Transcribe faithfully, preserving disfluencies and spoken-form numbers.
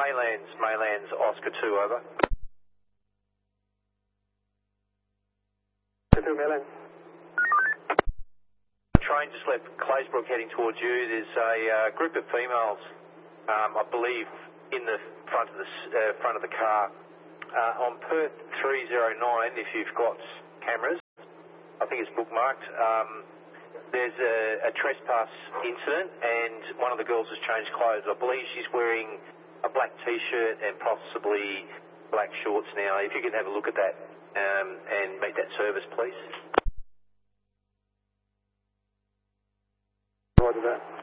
Maylands, Maylands, Oscar two, over. two, Maylands. Train just left Claysbrook heading towards you. There's a uh, group of females, um, I believe, in the front of the uh, front of the car. Uh, on Perth three oh nine, if you've got cameras, I think it's bookmarked. Um, there's a, a trespass incident, and one of the girls has changed clothes. I believe she's wearing a black T-shirt and possibly black shorts now. If you could have a look at that um, and meet that service, please. Roger that.